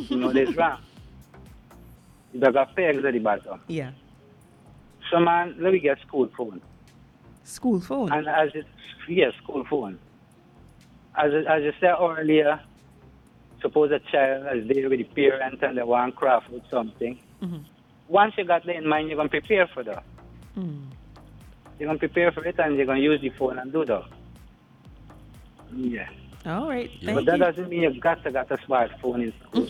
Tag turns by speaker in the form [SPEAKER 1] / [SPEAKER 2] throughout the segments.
[SPEAKER 1] You know this wrong. You got pegs at the bottom.
[SPEAKER 2] Yeah.
[SPEAKER 1] So man, let me get school phone.
[SPEAKER 2] School phone.
[SPEAKER 1] And as it, yes, school phone. As you said earlier, suppose a child is there with the parent and they want craft with something.
[SPEAKER 2] Mm-hmm.
[SPEAKER 1] Once you got that in mind, you're going to prepare for that.
[SPEAKER 2] Mm.
[SPEAKER 1] You're going to prepare for it and you're going to use the phone and do that. Yeah.
[SPEAKER 2] All right.
[SPEAKER 3] Yeah.
[SPEAKER 2] Thank
[SPEAKER 1] But that
[SPEAKER 2] you.
[SPEAKER 1] doesn't mean you've got to get a smartphone in school.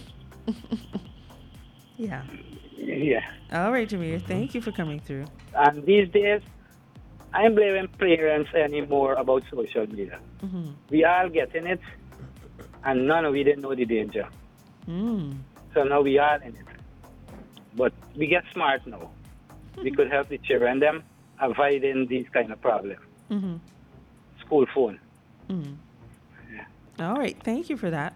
[SPEAKER 2] Yeah.
[SPEAKER 1] Yeah.
[SPEAKER 2] All right, Jameer. Thank you for coming through.
[SPEAKER 1] And these days, I am blaming parents anymore about social media.
[SPEAKER 2] Mm-hmm.
[SPEAKER 1] We all getting it, and none of we didn't know the danger.
[SPEAKER 2] Mm.
[SPEAKER 1] So now we are in it. But we get smart now. We could help the children them avoiding these kind of problems.
[SPEAKER 2] Mm-hmm.
[SPEAKER 1] School phone.
[SPEAKER 2] Mm-hmm.
[SPEAKER 1] Yeah.
[SPEAKER 2] All right. Thank you for that.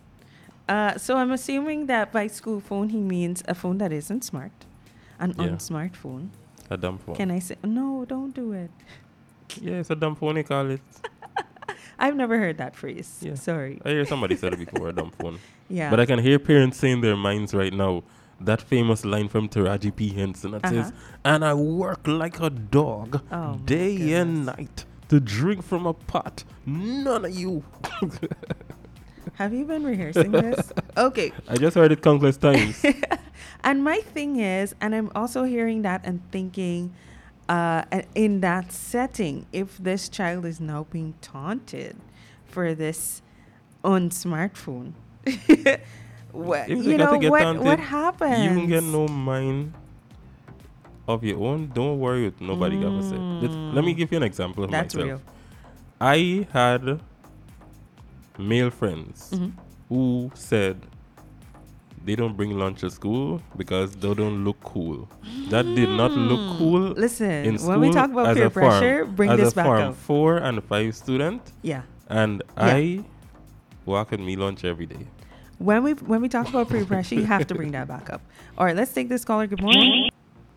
[SPEAKER 2] So I'm assuming that by school phone, he means a phone that isn't smart, an
[SPEAKER 3] Yeah.
[SPEAKER 2] unsmart phone.
[SPEAKER 3] A dumb phone.
[SPEAKER 2] Can I say, no, don't do it.
[SPEAKER 3] Yeah, it's a dumb phone, they call it.
[SPEAKER 2] I've never heard that phrase.
[SPEAKER 3] Yeah.
[SPEAKER 2] Sorry.
[SPEAKER 3] I hear somebody said it before, a dumb phone.
[SPEAKER 2] Yeah.
[SPEAKER 3] But I can hear parents saying in their minds right now that famous line from Taraji P. Henson that says, and I work like a dog
[SPEAKER 2] Oh, my
[SPEAKER 3] day and
[SPEAKER 2] goodness.
[SPEAKER 3] night to drink from a pot. None of you.
[SPEAKER 2] Have you been rehearsing this? Okay.
[SPEAKER 3] I just heard it countless times.
[SPEAKER 2] And my thing is, and I'm also hearing that and thinking, in that setting, if this child is now being taunted for this on smartphone, what,
[SPEAKER 3] If they
[SPEAKER 2] you
[SPEAKER 3] got to
[SPEAKER 2] know,
[SPEAKER 3] get
[SPEAKER 2] what
[SPEAKER 3] taunted,
[SPEAKER 2] happens?
[SPEAKER 3] You can get no mind of your own. Don't worry what nobody got to say. Let me give you an example of
[SPEAKER 2] That's
[SPEAKER 3] myself.
[SPEAKER 2] real.
[SPEAKER 3] I had male friends
[SPEAKER 2] Mhm.
[SPEAKER 3] who said they don't bring lunch to school because they don't look cool. That did not look cool.
[SPEAKER 2] Listen,
[SPEAKER 3] in
[SPEAKER 2] when we
[SPEAKER 3] school
[SPEAKER 2] talk about
[SPEAKER 3] as
[SPEAKER 2] peer
[SPEAKER 3] a form-
[SPEAKER 2] pressure, bring
[SPEAKER 3] as
[SPEAKER 2] this
[SPEAKER 3] a
[SPEAKER 2] back
[SPEAKER 3] form
[SPEAKER 2] up.
[SPEAKER 3] 4 and 5 student,
[SPEAKER 2] Yeah.
[SPEAKER 3] and I walk with me lunch every day.
[SPEAKER 2] When we talk about peer pressure, you have to bring that back up. All right, let's take this caller. Good morning.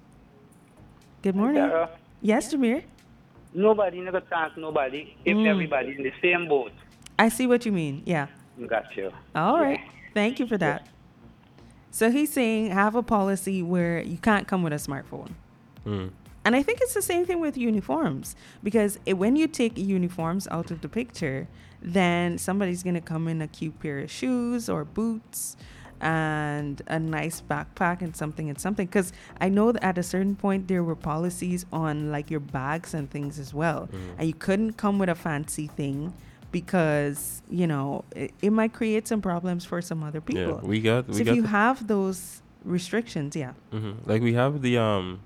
[SPEAKER 2] Good morning.
[SPEAKER 1] Sarah,
[SPEAKER 2] Yes, Jameer.
[SPEAKER 1] nobody never thank nobody if everybody in the same boat.
[SPEAKER 2] I see what you mean. Yeah.
[SPEAKER 1] Got you.
[SPEAKER 2] All
[SPEAKER 1] Yeah.
[SPEAKER 2] right. Thank you for that. So he's saying have a policy where you can't come with a smartphone.
[SPEAKER 3] Mm.
[SPEAKER 2] And I think it's the same thing with uniforms because when you take uniforms out of the picture, then somebody's going to come in a cute pair of shoes or boots and a nice backpack and something. Because I know that at a certain point there were policies on like your bags and things as well. And you couldn't come with a fancy thing because, you know, it might create some problems for some other people.
[SPEAKER 3] Yeah, we got.
[SPEAKER 2] So if you have those restrictions, yeah.
[SPEAKER 3] Like we have the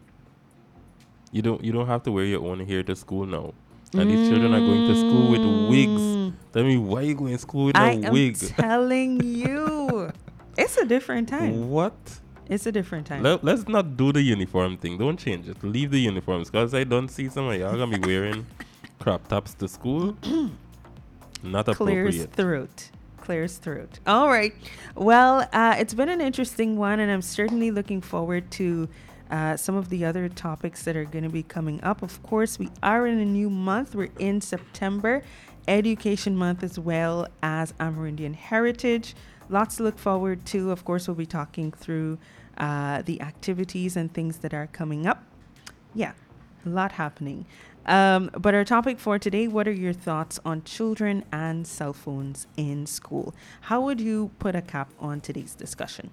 [SPEAKER 3] you don't have to wear your own hair to school now. And these children are going to school with wigs. Tell me why you going to school with
[SPEAKER 2] I
[SPEAKER 3] a
[SPEAKER 2] am
[SPEAKER 3] wig?
[SPEAKER 2] telling you, it's a different time.
[SPEAKER 3] What?
[SPEAKER 2] It's a different time.
[SPEAKER 3] Let's not do the uniform thing. Don't change it. Leave the uniforms because I don't see some of y'all gonna be wearing crop tops to school. Not
[SPEAKER 2] Clears
[SPEAKER 3] appropriate.
[SPEAKER 2] throat. All right. Well, it's been an interesting one, and I'm certainly looking forward to some of the other topics that are going to be coming up. Of course, we are in a new month. We're in September, Education Month, as well as Amerindian Heritage. Lots to look forward to. Of course, we'll be talking through the activities and things that are coming up. Yeah, a lot happening. But our topic for today, what are your thoughts on children and cell phones in school? How would you put a cap on today's discussion?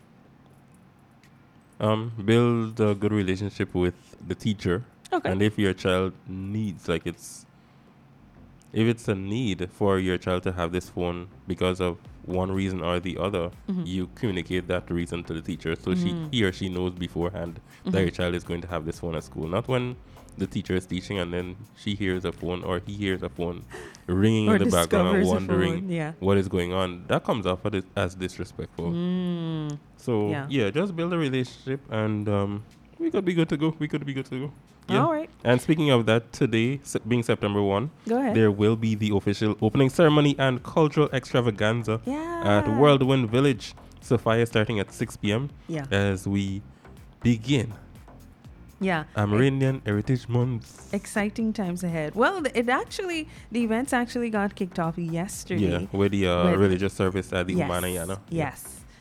[SPEAKER 3] Build a good relationship with the teacher.
[SPEAKER 2] Okay.
[SPEAKER 3] And if your child needs, if it's a need for your child to have this phone because of one reason or the other, you communicate that reason to the teacher so he or she knows beforehand that your child is going to have this phone at school. Not when the teacher is teaching and then she hears a phone or he hears a phone ringing
[SPEAKER 2] Or
[SPEAKER 3] in the background and
[SPEAKER 2] discovers a
[SPEAKER 3] wondering
[SPEAKER 2] phone, yeah.
[SPEAKER 3] what is going on. That comes off as disrespectful. So
[SPEAKER 2] Yeah.
[SPEAKER 3] just build a relationship and we could be good to go. Yeah.
[SPEAKER 2] All right.
[SPEAKER 3] And speaking of that, today, being September 1,
[SPEAKER 2] Go ahead.
[SPEAKER 3] there will be the official opening ceremony and cultural extravaganza at Whirlwind Village. Sophia starting at 6 p.m.
[SPEAKER 2] Yeah.
[SPEAKER 3] as we begin
[SPEAKER 2] Yeah.
[SPEAKER 3] Amerindian Heritage Month.
[SPEAKER 2] Exciting times ahead. Well, the events actually got kicked off yesterday.
[SPEAKER 3] Yeah, with the religious service at the
[SPEAKER 2] Yes.
[SPEAKER 3] Umanayana.
[SPEAKER 2] Yes.